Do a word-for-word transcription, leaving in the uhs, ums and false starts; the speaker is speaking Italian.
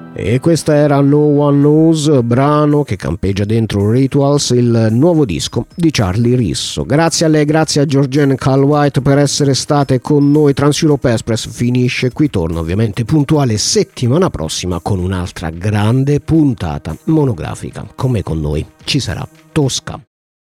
E questa era No One Knows, brano che campeggia dentro Rituals, il nuovo disco di Charlie Risso. Grazie a lei, grazie a Georgianne Carl White per essere state con noi. Trans Europe Express finisce qui, torna ovviamente puntuale settimana prossima con un'altra grande puntata monografica. Come con noi ci sarà Tosca.